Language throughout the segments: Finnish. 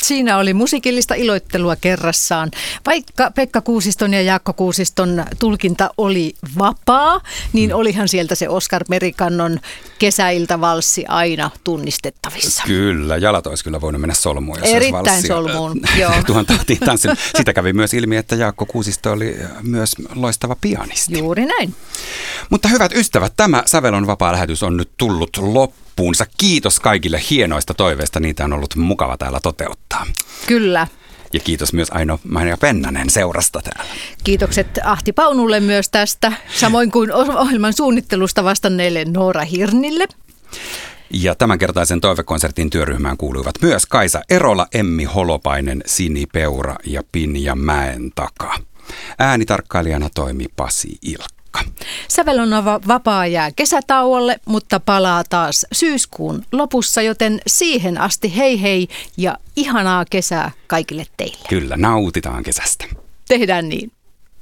Siinä oli musiikillista iloittelua kerrassaan. Vaikka Pekka Kuusiston ja Jaakko Kuusiston tulkinta oli vapaa, niin olihan sieltä se Oskar Merikannon kesäiltavalssi aina tunnistettavissa. Kyllä, jalat olisi kyllä voinut mennä solmuun. Jos erittäin solmuun, joo. Tuohon tahtiin tanssin. Sitä kävi myös ilmi, että Jaakko Kuusisto oli myös loistava pianisti. Juuri näin. Mutta hyvät ystävät, tämä Sävelon vapaa-lähetys on nyt tullut loppuunsa. Kiitos kaikille hienoista toiveista. Niitä on ollut mukava täällä toteuttaa. Kyllä. Ja kiitos myös Aino-Maija Pennanen seurasta täällä. Kiitokset Ahti Paunulle myös tästä, samoin kuin ohjelman suunnittelusta vastanneelle Noora Hirnille. Ja tämänkertaisen toivekonsertin työryhmään kuuluivat myös Kaisa Erola, Emmi Holopainen, Sini Peura ja Pinja Mäentaka. Äänitarkkailijana toimi Pasi Ilkka. Sävelon vapaa jää kesätauolle, mutta palaa taas syyskuun lopussa, joten siihen asti hei hei ja ihanaa kesää kaikille teille. Kyllä, nautitaan kesästä. Tehdään niin.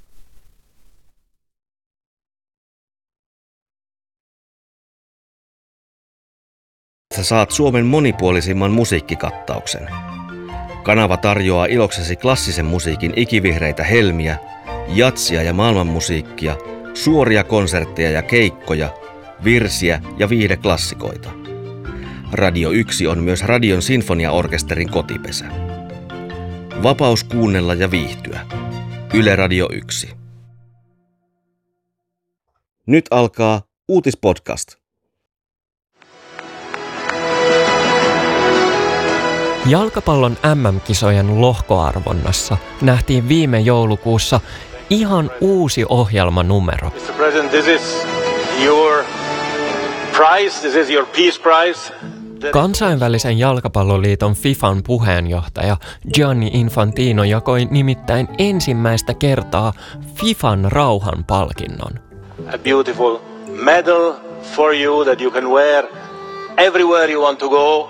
Sä saat Suomen monipuolisimman musiikkikattauksen. Kanava tarjoaa iloksesi klassisen musiikin ikivihreitä helmiä, jatsia ja maailmanmusiikkia, suoria konsertteja ja keikkoja, virsiä ja viihdeklassikoita. Radio 1 on myös Radion sinfoniaorkesterin kotipesä. Vapaus kuunnella ja viihtyä. Yle Radio 1. Nyt alkaa Uutispodcast. Jalkapallon MM-kisojen lohkoarvonnassa nähtiin viime joulukuussa ihan uusi ohjelmanumero. Mr. President, this is your prize, this is your peace prize. Kansainvälisen jalkapalloliiton FIFAn puheenjohtaja Gianni Infantino jakoi nimittäin ensimmäistä kertaa FIFAn rauhanpalkinnon. A beautiful medal for you that you can wear everywhere you want to go.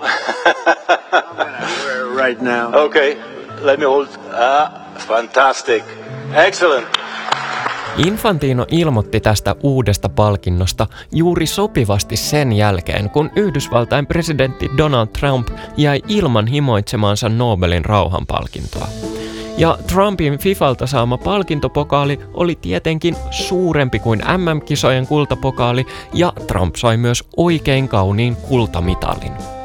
Right now. Okay, let me hold. Fantastic. Excellent. Infantino ilmoitti tästä uudesta palkinnosta juuri sopivasti sen jälkeen, kun Yhdysvaltain presidentti Donald Trump jäi ilman himoitsemaansa Nobelin rauhanpalkintoa. Ja Trumpin FIFAlta saama palkintopokaali oli tietenkin suurempi kuin MM-kisojen kultapokaali, ja Trump sai myös oikein kauniin kultamitalin.